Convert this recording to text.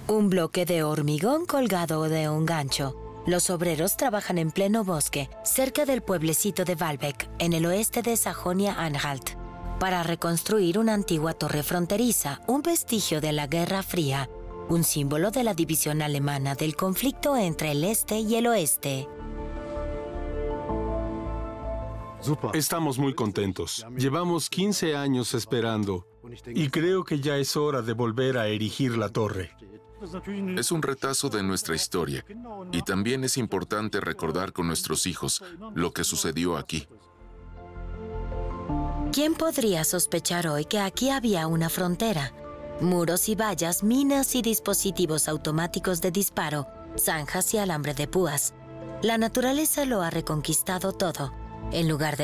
Un bloque de hormigón colgado de un gancho. Los obreros trabajan en pleno bosque, cerca del pueblecito de Walbeck, en el oeste de Sajonia-Anhalt, para reconstruir una antigua torre fronteriza, un vestigio de la Guerra Fría, un símbolo de la división alemana del conflicto entre el este y el oeste. Estamos muy contentos. Llevamos 15 años esperando y creo que ya es hora de volver a erigir la torre. Es un retazo de nuestra historia y también es importante recordar con nuestros hijos lo que sucedió aquí. ¿Quién podría sospechar hoy que aquí había una frontera? Muros y vallas, minas y dispositivos automáticos de disparo, zanjas y alambre de púas. La naturaleza lo ha reconquistado todo. En lugar de